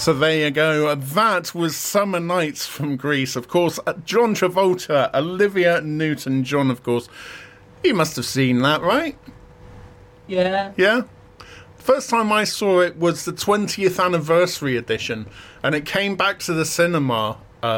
So there you go. That was Summer Nights from Greece. Of course, John Travolta, Olivia Newton-John, of course. You must have seen that, right? Yeah. Yeah? First time I saw it was the 20th anniversary edition, and it came back to the cinema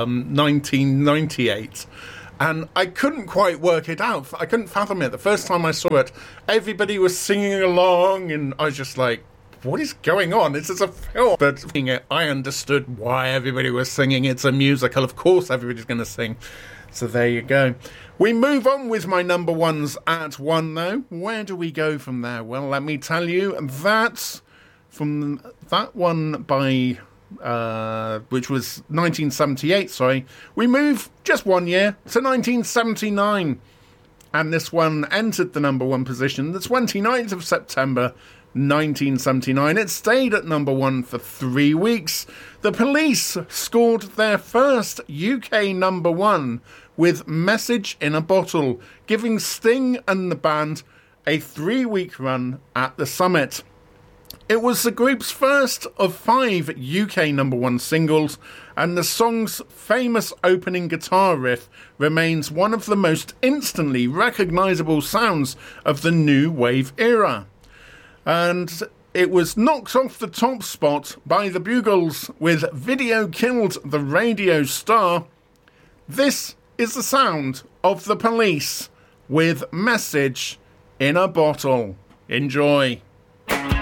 1998. And I couldn't quite work it out. I couldn't fathom it. The first time I saw it, everybody was singing along, and I was just like, what is going on? This is a film. But I understood why everybody was singing. It's a musical. Of course everybody's going to sing. So there you go. We move on with my number ones at one, though. Where do we go from there? Well, let me tell you that from that one by... which was 1978, sorry. We move just 1 year to 1979. And this one entered the number one position the 29th of September 1979. It stayed at number one for 3 weeks. The Police scored their first UK number one with Message in a Bottle, giving Sting and the band a 3-week run at the summit. It was the group's first of 5 UK number one singles, and the song's famous opening guitar riff remains one of the most instantly recognisable sounds of the new wave era. And it was knocked off the top spot by the Bugles with Video Killed the Radio Star. This is the sound of the Police with Message in a Bottle. Enjoy.